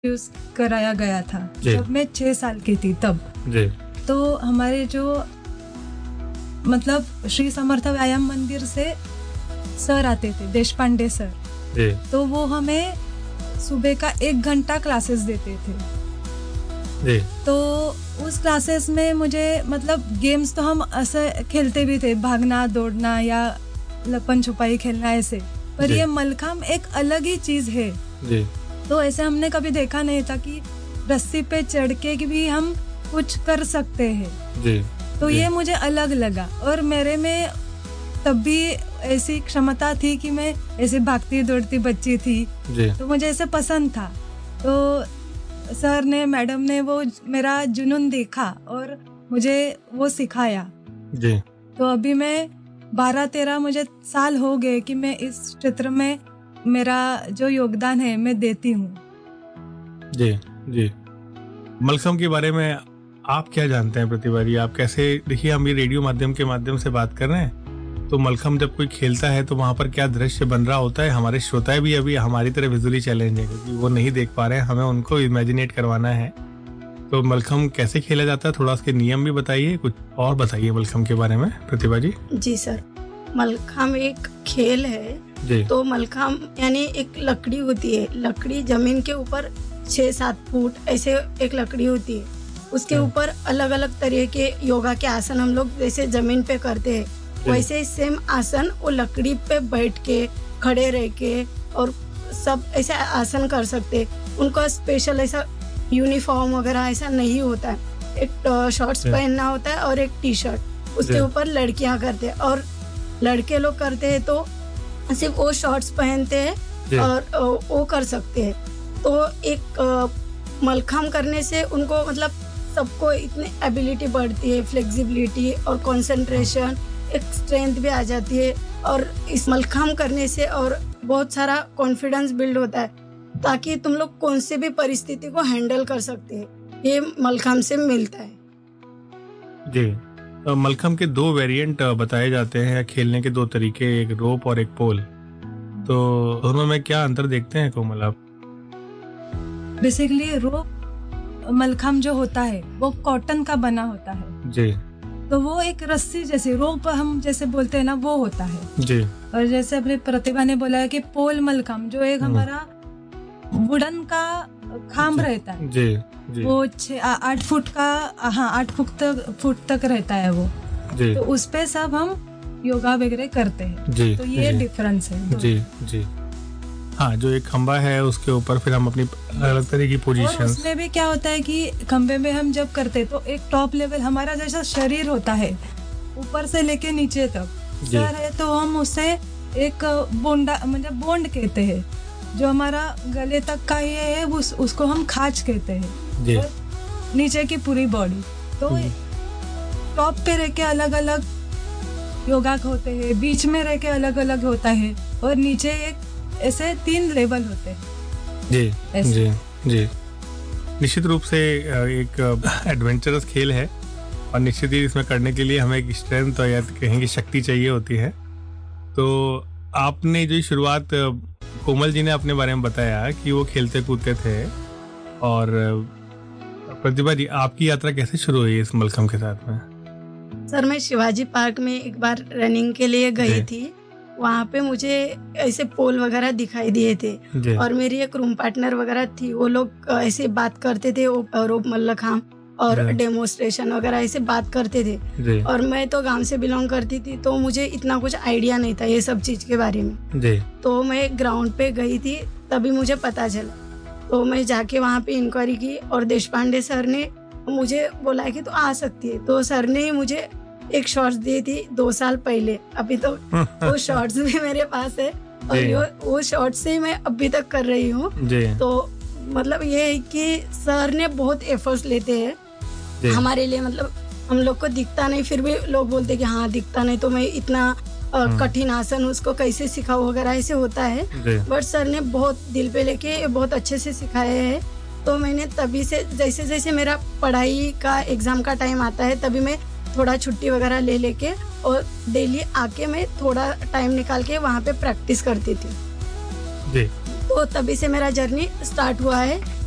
Use कराया गया था जब मैं 6 साल की थी तब जी। तो हमारे जो मतलब श्री समर्थ व्यायाम मंदिर से सर आते थे, देशपांडे सर जी। तो वो हमें सुबह का 1 घंटा क्लासेस देते थे जी। तो उस क्लासेस में मुझे मतलब गेम्स तो हम ऐसे खेलते भी थे, भागना दौड़ना या लपन छुपाई खेलना ऐसे, पर ये मलखम्ब एक अलग ही चीज है जी। तो ऐसे हमने कभी देखा नहीं था कि रस्सी पे चढ़ के भी हम कुछ कर सकते हैं जी। तो जी। ये मुझे अलग लगा और मेरे में तब भी ऐसी क्षमता थी कि मैं ऐसे भागती दौड़ती बच्ची थी जी। तो मुझे ऐसे पसंद था। तो सर ने मैडम ने वो मेरा जुनून देखा और मुझे वो सिखाया जी। तो अभी मैं 12-13 मुझे साल हो गए कि मैं इस क्षेत्र में मेरा जो योगदान है मैं देती हूँ जी जी। मलखम्ब के बारे में आप क्या जानते हैं प्रतिभा जी? आप कैसे, देखिए हम ये रेडियो माध्यम के माध्यम से बात कर रहे हैं, तो मलखम्ब जब कोई खेलता है तो वहाँ पर क्या दृश्य बन रहा होता है? हमारे श्रोताएं भी अभी हमारी तरह विजुअली चैलेंज है क्योंकि वो नहीं देख पा रहे हैं, हमें उनको इमेजिनेट करवाना है। तो मलखम्ब कैसे खेला जाता है, थोड़ा उसके नियम भी बताइए, कुछ और बताइए मलखम्ब के बारे में प्रतिभा जी। जी सर, मलखम्ब एक खेल है जी। तो मलखम्ब यानी एक लकड़ी होती है, लकड़ी जमीन के ऊपर 6-7 फुट ऐसे एक लकड़ी होती है, उसके ऊपर अलग अलग तरह के योगा के आसन हम लोग जैसे जमीन पे करते हैं वैसे ही सेम आसन वो लकड़ी पे बैठ के खड़े रह के और सब ऐसे आसन कर सकते। उनको स्पेशल ऐसा यूनिफॉर्म वगैरह ऐसा नहीं होता है, एक शॉर्ट्स पहनना होता है और एक टी शर्ट, उसके ऊपर लड़कियां करते हैं और लड़के लोग करते हैं तो सिर्फ वो शॉर्ट्स पहनते हैं और वो कर सकते हैं। तो एक मलखम्ब करने से उनको मतलब सबको इतनी एबिलिटी बढ़ती है, फ्लेक्सिबिलिटी और कंसंट्रेशन, एक स्ट्रेंथ भी आ जाती है और इस मलखम्ब करने से और बहुत सारा कॉन्फिडेंस बिल्ड होता है ताकि तुम लोग कौन से भी परिस्थिति को हैंडल कर सकते हैं, ये मलखम्ब से मिलता है जी। मलखम्ब के 2 वेरिएंट बताए जाते हैं, खेलने के 2 तरीके, एक रोप और एक पोल, तो दोनों में क्या अंतर देखते हैं कोमल आप? बेसिकली रोप मलखम्ब जो होता है वो कॉटन का बना होता है जी। तो वो एक रस्सी जैसे, रोप हम जैसे बोलते हैं ना, वो होता है जी। और जैसे अपनी प्रतिभा ने बोला है कि पोल मलखम्ब जो एक हमारा वुडन का खांब रहता है जी, जी। वो 8 फुट का, हाँ 8 फुट तक रहता है वो जी। तो उस पे सब हम योगा वगैरह करते हैं जी, तो ये डिफरेंस है जी जी। हाँ, जो एक खंबा है उसके ऊपर फिर हम अपनी अलग तरह की पोजीशन, उसमें भी क्या होता है कि खंबे में हम जब करते तो एक टॉप लेवल हमारा जैसा शरीर होता है ऊपर से लेके नीचे तक सर है, तो हम उसे एक बोंडा मतलब बोंड कहते हैं, जो हमारा गले तक का ये है उसको हम खाच कहते हैं, और नीचे की पूरी बॉडी। तो टॉप पे रह के अलग अलग योगा होते हैं, बीच में रह के अलग अलग होता है और नीचे एक ऐसे 3 लेवल होते हैं जी जी जी। निश्चित रूप से एक एडवेंचरस खेल है और निश्चित ही इसमें करने के लिए हमें एक स्ट्रेंथ या कहीं की शक्ति चाहिए होती है। तो आपने जो शुरुआत कोमल जी ने अपने बारे में बताया कि वो खेलते कूदते थे, और प्रतिभा जी आपकी यात्रा कैसे शुरू हुई इस मलखम्ब के साथ में? सर, मैं शिवाजी पार्क में एक बार रनिंग के लिए गई थी, वहाँ पे मुझे ऐसे पोल वगैरह दिखाई दिए थे और मेरी एक रूम पार्टनर वगैरह थी, वो लोग ऐसे बात करते थे रोप मलखम्ब और डेमोन्स्ट्रेशन वगैरह ऐसे बात करते थे, और मैं तो गांव से बिलोंग करती थी तो मुझे इतना कुछ आइडिया नहीं था ये सब चीज के बारे में। तो मैं ग्राउंड पे गई थी तभी मुझे पता चला, तो मैं जाके वहाँ पे इंक्वायरी की और देशपांडे सर ने मुझे बोला कि तो आ सकती है। तो सर ने मुझे एक शॉर्ट्स दी थी 2 साल पहले, अभी तो वो शॉर्ट्स भी मेरे पास है और वो शॉर्ट्स से ही मैं अभी तक कर रही हूँ। तो मतलब ये है कि सर ने बहुत एफर्ट्स लेते हैं हमारे लिए, मतलब हम लोग को दिखता नहीं फिर भी लोग बोलते कि हाँ दिखता नहीं तो मैं इतना कठिन आसन उसको कैसे सिखाऊं वगैरह ऐसे होता है, बट सर ने बहुत दिल पे लेके बहुत अच्छे से सिखाया है। तो मैंने तभी से जैसे जैसे मेरा पढ़ाई का एग्जाम का टाइम आता है तभी मैं थोड़ा छुट्टी वगैरह ले लेके और डेली आके मैं थोड़ा टाइम निकाल के वहाँ पे प्रैक्टिस करती थी जी। तो तभी से मेरा जर्नी स्टार्ट हुआ है